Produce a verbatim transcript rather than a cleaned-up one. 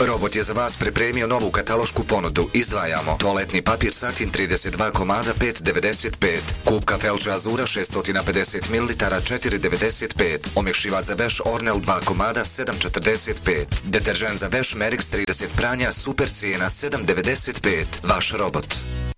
Robot je za vas pripremio novu katalošku ponudu. Izdvajamo toaletni papir Satin trideset dva komada pet devedeset pet, kupka Felče Azura šesto pedeset mililitara četiri devedeset pet, omekšivač za veš Ornel dva komada sedam četrdeset pet, deteržent za veš Merix trideset pranja super cijena sedam devedeset pet. Vaš robot.